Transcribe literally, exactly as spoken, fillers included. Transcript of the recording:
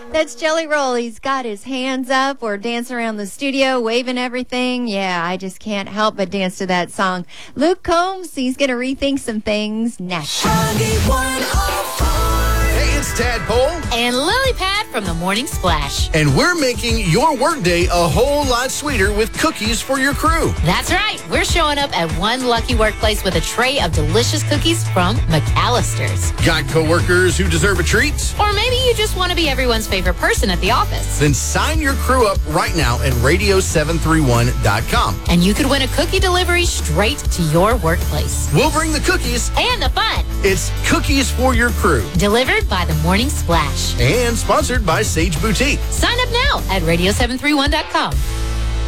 That's Jelly Roll. He's got his hands up or dancing around the studio, waving everything. Yeah, I just can't help but dance to that song. Luke Combs, he's going to rethink some things next. Hey, it's Tadpole. And Lily Pad from the Morning Splash. And we're making your workday a whole lot sweeter with cookies for your crew. That's right. We're showing up at one lucky workplace with a tray of delicious cookies from McAllister's. Got coworkers who deserve a treat? Or maybe you just want to be everyone's favorite person at the office. Then sign your crew up right now at radio seven three one dot com. And you could win a cookie delivery straight to your workplace. We'll bring the cookies and the fun. It's Cookies for Your Crew. Delivered by the Morning Splash. And sponsored by Sage Boutique. Sign up now at radio seven three one dot com.